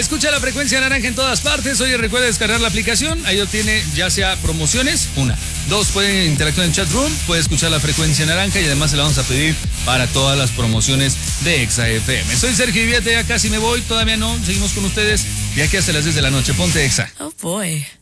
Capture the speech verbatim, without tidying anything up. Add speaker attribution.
Speaker 1: Escucha la frecuencia naranja en todas partes. Oye, recuerda descargar la aplicación. Ahí obtiene ya sea promociones, una. Dos, puede interactuar en chat room, puede escuchar la frecuencia naranja y además se la vamos a pedir para todas las promociones de Exa F M. Soy Sergio Viviete, ya casi me voy, todavía no, seguimos con ustedes de aquí hasta las diez de la noche. Ponte Exa.
Speaker 2: Oh boy.